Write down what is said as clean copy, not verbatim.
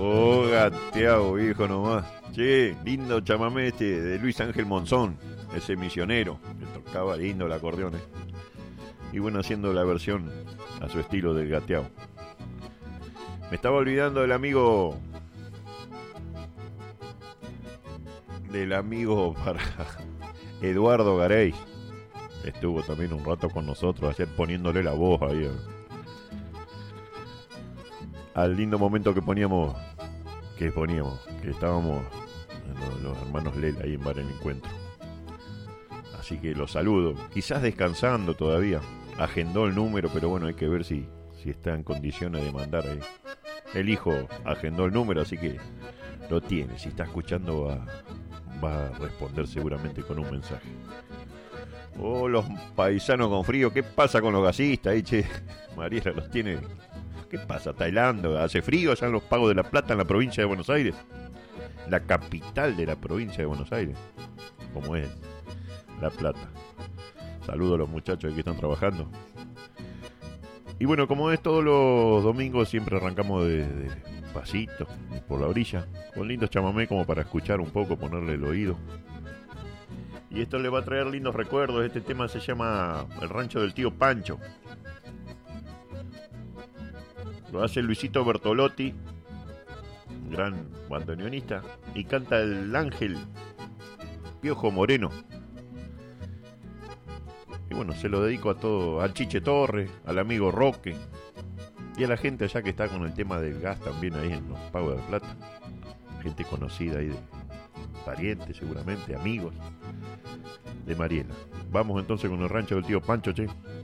Oh, gateado, viejo nomás. Che, lindo chamamé este de Luis Ángel Monzón, ese misionero que tocaba lindo el acordeón. Y bueno, haciendo la versión a su estilo del gateado. Me estaba olvidando del amigo para Eduardo Gareis. Estuvo también un rato con nosotros ayer poniéndole la voz ahí al lindo momento que estábamos los hermanos Lela ahí en Bar El Encuentro. Así que los saludo, quizás descansando todavía, agendó el número, pero bueno, hay que ver si está en condiciones de mandar ahí. El hijo agendó el número, así que lo tiene, si está escuchando va a responder seguramente con un mensaje. Oh, los paisanos con frío, ¿qué pasa con los gasistas ahí, che? Mariela los tiene. ¿Qué pasa? ¿Tailandia? ¿Hace frío allá en los Pagos de la Plata, en la provincia de Buenos Aires? La capital de la provincia de Buenos Aires, como es La Plata. Saludo a los muchachos que están trabajando. Y bueno, como es todos los domingos, siempre arrancamos de pasito, por la orilla, con lindos chamamé como para escuchar un poco, ponerle el oído. Y esto le va a traer lindos recuerdos. Este tema se llama El Rancho del Tío Pancho. Lo hace Luisito Bertolotti, gran bandoneonista, y canta el Ángel Piojo Moreno. Y bueno, se lo dedico a todo, al Chiche Torres, al amigo Roque y a la gente allá que está con el tema del gas también ahí en los Pagos de la Plata. Gente conocida ahí, de parientes seguramente, amigos de Mariela. Vamos entonces con el rancho del tío Pancho, che.